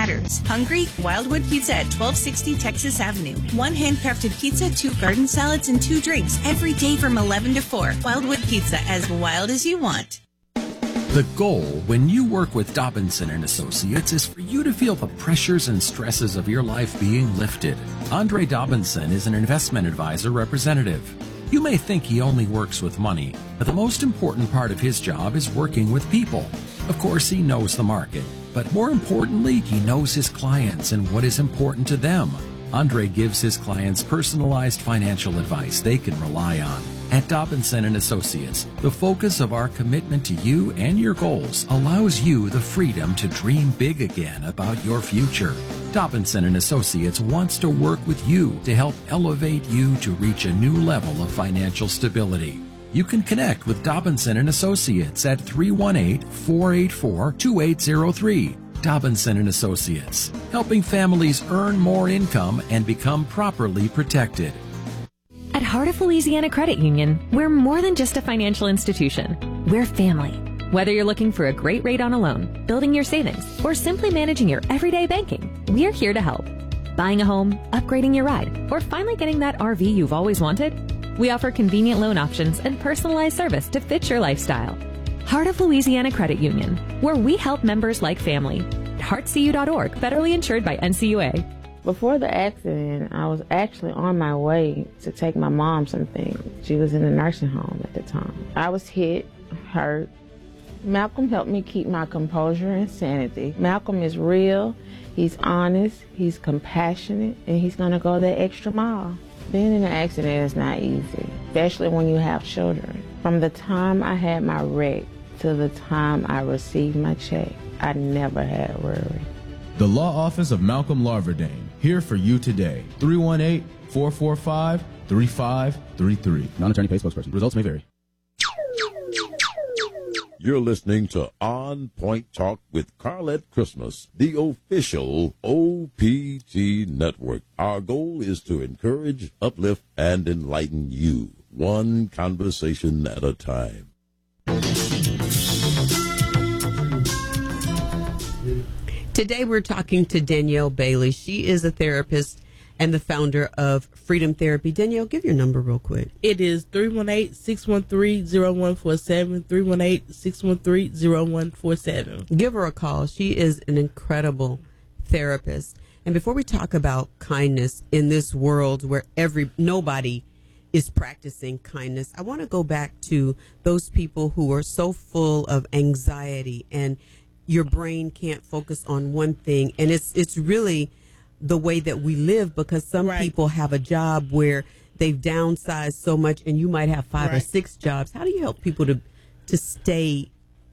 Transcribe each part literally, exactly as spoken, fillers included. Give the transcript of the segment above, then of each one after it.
matters. Hungry? Wildwood Pizza at twelve sixty Texas Avenue. One handcrafted pizza, two garden salads, and two drinks every day from eleven to four. Wildwood Pizza, as wild as you want. The goal when you work with Dobinson and Associates is for you to feel the pressures and stresses of your life being lifted. Andre Dobinson is an investment advisor representative. You may think he only works with money, but the most important part of his job is working with people. Of course, he knows the market, but more importantly, he knows his clients and what is important to them. Andre gives his clients personalized financial advice they can rely on. At Dobinson and Associates, the focus of our commitment to you and your goals allows you the freedom to dream big again about your future. Dobinson and Associates wants to work with you to help elevate you to reach a new level of financial stability. You can connect with Dobinson and Associates at three one eight, four eight four, two eight zero three. Dobinson and Associates, helping families earn more income and become properly protected. At Heart of Louisiana Credit Union, we're more than just a financial institution. We're family. Whether you're looking for a great rate on a loan, building your savings, or simply managing your everyday banking, we're here to help. Buying a home, upgrading your ride, or finally getting that R V you've always wanted? We offer convenient loan options and personalized service to fit your lifestyle. Heart of Louisiana Credit Union, where we help members like family. heart c u dot org, federally insured by N C U A. Before the accident, I was actually on my way to take my mom something. She was in a nursing home at the time. I was hit, hurt. Malcolm helped me keep my composure and sanity. Malcolm is real, he's honest, he's compassionate, and he's gonna go that extra mile. Being in an accident is not easy, especially when you have children. From the time I had my wreck to the time I received my check, I never had a worry. The Law Office of Malcolm Larverdane, here for you today. three one eight, four four five, three five three three. Non-attorney paid spokesperson. Results may vary. You're listening to On Point Talk with Carlette Christmas, the official O P T network. Our goal is to encourage, uplift, and enlighten you, one conversation at a time. Today we're talking to Danielle Bailey. She is a therapist and the founder of Freedom Therapy. Danielle, give your number real quick. It is three one eight, six one three, zero one four seven, three one eight, six one three, zero one four seven. Give her a call. She is an incredible therapist. And before we talk about kindness in this world where every nobody is practicing kindness, I want to go back to those people who are so full of anxiety and your brain can't focus on one thing. And it's it's really the way that we live, because some right. people have a job where they've downsized so much and you might have five right. or six jobs. How do you help people to to stay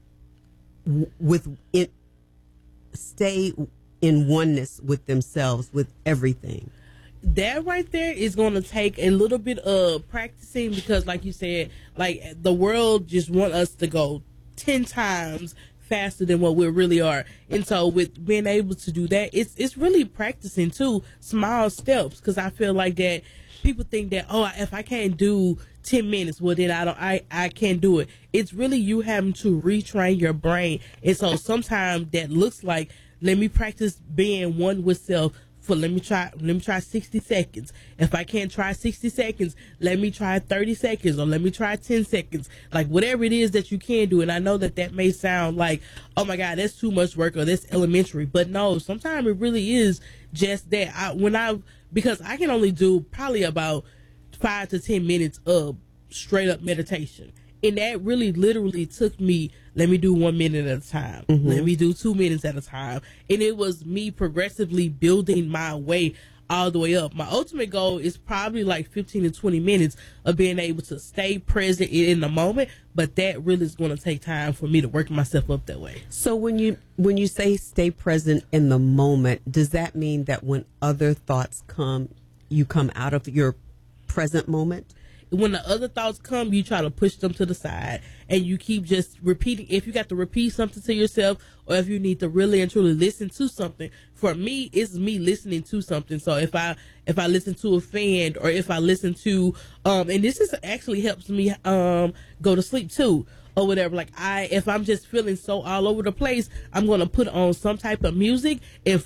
w- with it, stay in oneness with themselves, with everything? That right there is going to take a little bit of practicing, because like you said, like the world just want us to go ten times faster than what we really are. And so with being able to do that, it's it's really practicing too, small steps, because I feel like that people think that, oh, if I can't do ten minutes, well then I don't I, I can't do it. It's really you having to retrain your brain. And so sometimes that looks like, let me practice being one with self for let me try let me try sixty seconds. If I can't try sixty seconds, let me try thirty seconds, or let me try ten seconds. Like whatever it is that you can do. And I know that that may sound like, oh my God, that's too much work, or that's elementary. But no, sometimes it really is just that. I, when I because I can only do probably about five to ten minutes of straight up meditation. And that really literally took me, let me do one minute at a time. Mm-hmm. Let me do two minutes at a time. And it was me progressively building my way all the way up. My ultimate goal is probably like fifteen to twenty minutes of being able to stay present in the moment. But that really is going to take time for me to work myself up that way. So when you when you say stay present in the moment, does that mean that when other thoughts come, you come out of your present moment? When the other thoughts come, you try to push them to the side, and you keep just repeating. If you got to repeat something to yourself, or if you need to really and truly listen to something, for me, it's me listening to something. So if I if I listen to a fan, or if I listen to um, and this is actually helps me um go to sleep too, or whatever. Like I, if I'm just feeling so all over the place, I'm gonna put on some type of music and